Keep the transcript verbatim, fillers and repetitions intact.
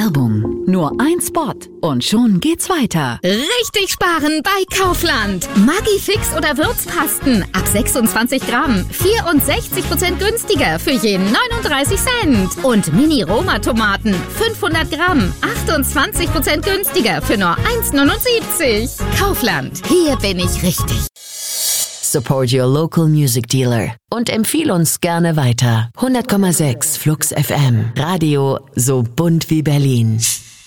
Werbung. Nur ein Spot und schon geht's weiter. Richtig sparen bei Kaufland. Maggi-Fix oder Würzpasten ab sechsundzwanzig Gramm. vierundsechzig Prozent günstiger für jeden neununddreißig Cent. Und Mini-Roma-Tomaten fünfhundert Gramm. achtundzwanzig Prozent günstiger für nur eins neunundsiebzig. Kaufland. Hier bin ich richtig. Support your local music dealer und empfiehl uns gerne weiter. hundert Komma sechs Flux F M. Radio so bunt wie Berlin.